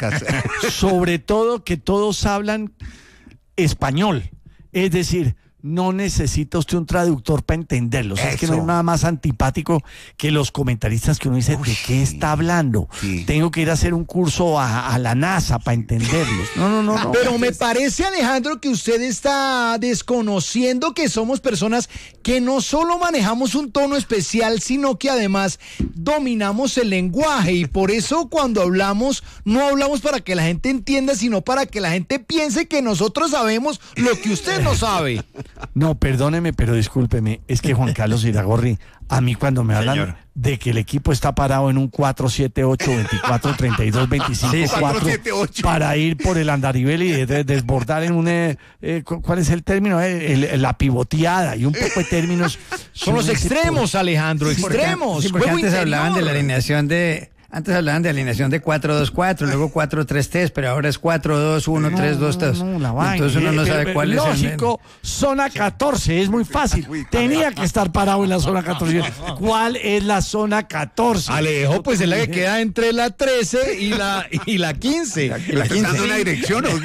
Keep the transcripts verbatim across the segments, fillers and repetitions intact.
podcast. Sobre todo que todos hablan español. Es decir, no necesita usted un traductor para entenderlos. Es que no hay nada más antipático que los comentaristas que uno dice, Uy, ¿de qué está hablando? Sí. Tengo que ir a hacer un curso a, a la NASA para entenderlos. No, no, no, no. Pero me parece, Alejandro, que usted está desconociendo que somos personas que no solo manejamos un tono especial, sino que además dominamos el lenguaje. Y por eso cuando hablamos, no hablamos para que la gente entienda, sino para que la gente piense que nosotros sabemos lo que usted no sabe. No, perdóneme, pero discúlpeme, es que Juan Carlos Iragorri, a mí cuando me hablan Señor. de que el equipo está parado en un cuatro siete ocho, veinticuatro, treinta y dos, veinticinco, sí, cuatro para ir por el andarivel y de, de, desbordar en un, eh, eh, ¿cuál es el término? Eh, el, el, la pivoteada y un poco de términos. Son los extremos, Alejandro, extremos. Sí, porque antes interior. hablaban de la alineación de... Antes hablaban de alineación de cuatro dos cuatro, luego cuatro tres tres, pero ahora es cuatro dos uno, tres dos dos. No, no, no, Entonces uno no sabe pero, cuál pero, es el... Lógico, zona catorce, es muy fácil. Tenía que estar parado en la zona catorce. ¿Cuál es la zona catorce? Alejo, pues es la que queda entre la trece y la, y la quince. La, la quince. ¿Está dando una dirección o qué?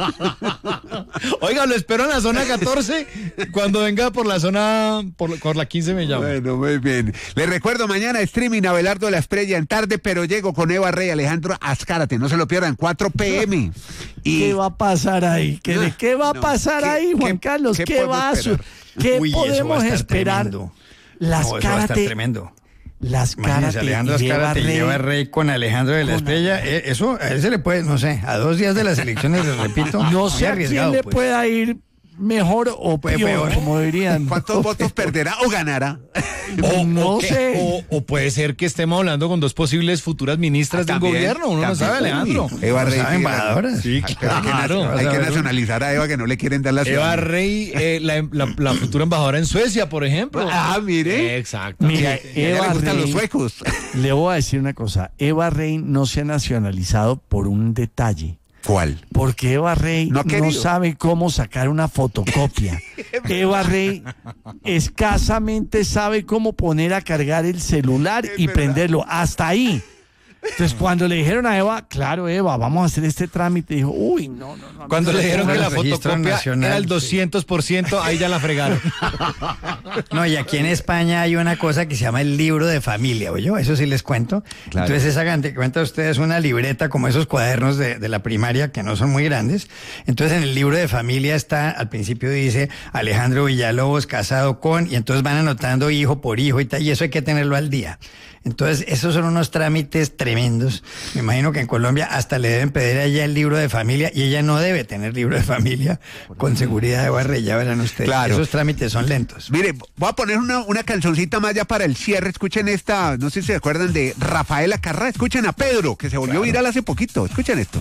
Oiga, lo espero en la zona catorce. Cuando venga por la zona, por, por la quince me llamo. Bueno, muy bien. Les recuerdo, mañana streaming Abelardo La Estrella en tarde, pero llego con Eva Rey, Alejandro Azcárate, no se lo pierdan, cuatro pe eme. Y... ¿Qué va a pasar ahí? ¿Qué, ¿De qué va a pasar no, ahí, Juan ¿qué, Carlos? ¿Qué, ¿Qué va a su... ¿Qué Uy, podemos esperar? Tremendo. Las no, caras de... tremendo. Las caras Alejandro Azcárate y Eva Rey con Alejandro de la Estrella, eh, eso a él se le puede, no sé, a dos días de las elecciones, les repito, no sé a quién le pues. pueda ir mejor o peor, peor, como dirían. ¿Cuántos votos perderá o ganará? O, no o que, sé. O, o puede ser que estemos hablando con dos posibles futuras ministras ah, del también, gobierno. Uno no sabe, Alejandro. Eva Rey. ¿Sabe embajadoras? Sí, claro. Hay que, hay que nacionalizar a Eva, que no le quieren dar la ciudad. Eva Rey, eh, la, la, la futura embajadora en Suecia, por ejemplo. Ah, mire. Exacto. Mire, Eva le gustan Rey, los suecos. Le voy a decir una cosa. Eva Rey no se ha nacionalizado por un detalle. ¿Cuál? Porque Eva Rey no, no sabe cómo sacar una fotocopia. Eva Rey escasamente sabe cómo poner a cargar el celular es y verdad. prenderlo. Hasta ahí. Entonces, cuando le dijeron a Eva, claro, Eva, vamos a hacer este trámite, dijo, uy, no, no, no. Cuando no, le dijeron no, que no, la fotocopia nacional, era el doscientos por ciento, ahí ya la fregaron. No, y aquí en España hay una cosa que se llama el libro de familia, oye, eso sí les cuento. Claro. Entonces, esa que cuenta a ustedes una libreta como esos cuadernos de, de la primaria que no son muy grandes. Entonces, en el libro de familia está, al principio dice Alejandro Villalobos casado con, y entonces van anotando hijo por hijo y tal, y eso hay que tenerlo al día. Entonces, esos son unos trámites tremendos. Me imagino que en Colombia hasta le deben pedir a ella el libro de familia y ella no debe tener libro de familia con seguridad de barra, ya verán ustedes. Claro. Esos trámites son lentos. Mire, voy a poner una, una cancioncita más ya para el cierre. Escuchen esta, no sé si se acuerdan de Rafaela Carrá. Escuchen a Pedro, que se volvió claro. viral hace poquito. Escuchen esto.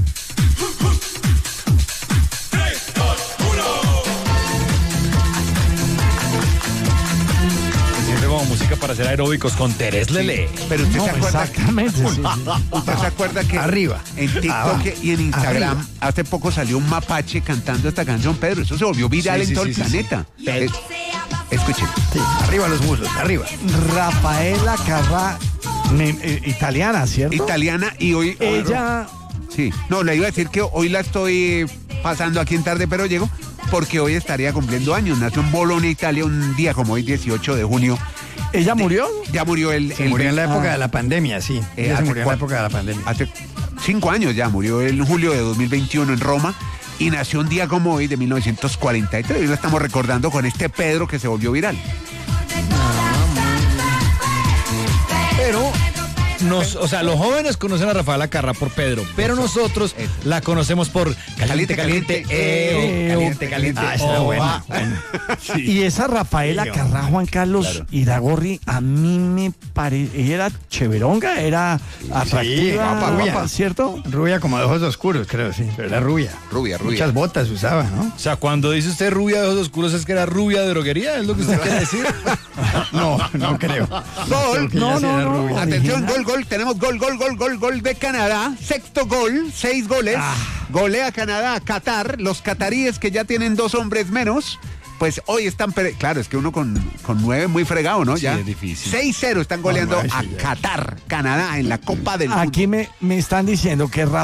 Como música para hacer aeróbicos con Terés Lele. Sí, pero usted no, se acuerda exactamente que, sí, sí. ¿Usted se acuerda que arriba en TikTok ah, y en Instagram arriba. hace poco salió un mapache cantando esta canción, Pedro? Eso se volvió viral sí, en sí, todo sí, el sí, planeta. Sí. Es, escuchen. Sí, arriba los muslos, arriba. Rafaela Carrá, me, eh, italiana, ¿cierto? Italiana y hoy... Ella... Sí, no, le iba a decir que hoy la estoy pasando aquí en Tarde Pero Llego, porque hoy estaría cumpliendo años. Nació en Bolonia, Italia, un día como hoy, dieciocho de junio. ¿Ella murió? De, ya murió el... Se el murió en la época ah. de la pandemia, sí. Eh, Ella se murió cuatro, en la época de la pandemia. Hace cinco años ya, murió en julio de dos mil veintiuno en Roma. Y nació un día como hoy, de mil novecientos cuarenta y tres. Y lo estamos recordando con este Pedro que se volvió viral. Pero... Nos, o sea, los jóvenes conocen a Rafaela Carrá por Pedro, pero eso, nosotros eso. la conocemos por Caliente, Caliente, Caliente, eh, Caliente, Caliente. Ah, está oh, buena. Bueno. Sí. Y esa Rafaela sí, Carrá, Juan Carlos claro. Iragorri, a mí me parece, era cheveronga, era atractiva, sí, guapa, rubia, guapa, ¿cierto? Rubia como de ojos oscuros, creo, sí, pero era rubia. Rubia, rubia. Muchas botas usaba, ¿no? O sea, cuando dice usted rubia de ojos oscuros, ¿es que era rubia de droguería? ¿Es lo que usted quiere decir? No, no creo. Gol, no, no, no, no. Atención, gol, gol, tenemos gol, gol. Gol, gol, gol de Canadá, sexto gol, seis goles, ah. golea Canadá a Qatar, los cataríes que ya tienen dos hombres menos, pues hoy están, claro, es que uno con, con nueve muy fregado, ¿no? Sí, ya es difícil. seis cero están goleando no, no, a Qatar, Canadá en la Copa del Aquí Mundo. me, me están diciendo que